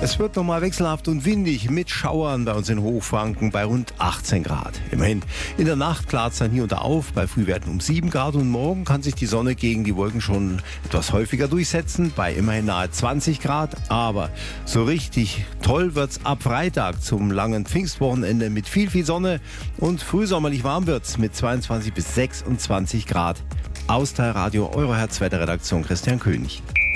Es wird nochmal wechselhaft und windig mit Schauern bei uns in Hochfranken bei rund 18 Grad. Immerhin, in der Nacht klart es dann hier und da auf, bei Frühwerten um 7 Grad und morgen kann sich die Sonne gegen die Wolken schon etwas häufiger durchsetzen, bei immerhin nahe 20 Grad. Aber so richtig toll wird's ab Freitag zum langen Pfingstwochenende mit viel Sonne und frühsommerlich warm wird's mit 22 bis 26 Grad. Aus der Radio Eurohertz Wetterredaktion Christian König.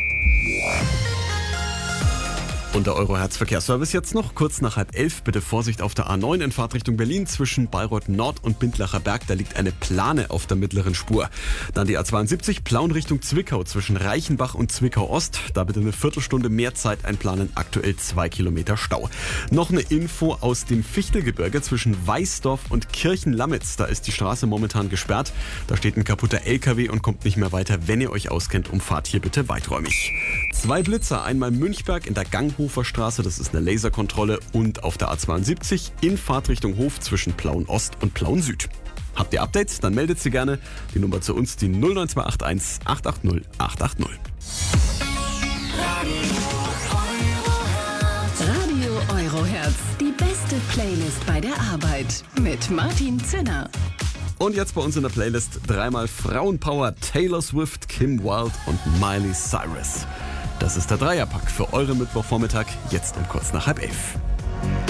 Und der Eurohertz Verkehrsservice jetzt noch kurz nach 10:30. Bitte Vorsicht auf der A9 in Fahrtrichtung Berlin zwischen Bayreuth Nord und Bindlacher Berg. Da liegt eine Plane auf der mittleren Spur. Dann die A72 Plauen Richtung Zwickau zwischen Reichenbach und Zwickau Ost. Da bitte eine Viertelstunde mehr Zeit einplanen. Aktuell 2 Kilometer Stau. Noch eine Info aus dem Fichtelgebirge zwischen Weißdorf und Kirchenlamitz. Da ist die Straße momentan gesperrt. Da steht ein kaputter LKW und kommt nicht mehr weiter. Wenn ihr euch auskennt, umfahrt hier bitte weiträumig. 2 Blitzer, einmal Münchberg in der Ganghoferstraße, das ist eine Laserkontrolle, und auf der A72 in Fahrtrichtung Hof zwischen Plauen Ost und Plauen Süd. Habt ihr Updates? Dann meldet sie gerne. Die Nummer zu uns, die 09281 880 880. Radio Eurohertz, die beste Playlist bei der Arbeit mit Martin Zinner. Und jetzt bei uns in der Playlist dreimal Frauenpower, Taylor Swift, Kim Wilde und Miley Cyrus. Das ist der Dreierpack für euren Mittwochvormittag, jetzt um kurz nach 10:30.